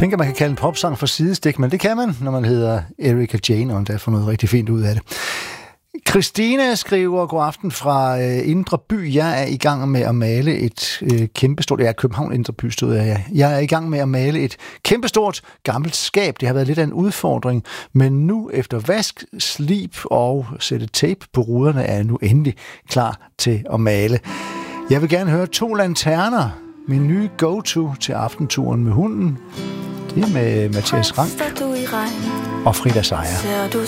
tænker, man kan kalde en popsang for sidestik, men det kan man, når man hedder Erika Jane, og der får noget rigtig fint ud af det. Christina skriver, god aften fra Indre By. Jeg er i gang med at male et kæmpestort... Ja, København Indre By stod jeg. Jeg er i gang med at male et kæmpestort gammelt skab. Det har været lidt af en udfordring, men nu efter vask, slib og sætte tape på ruderne, er jeg nu endelig klar til at male. Jeg vil gerne høre 2 lanterner. Min nye go-to til aftenturen med hunden. Det er med Mathias Rank og Frida Seier.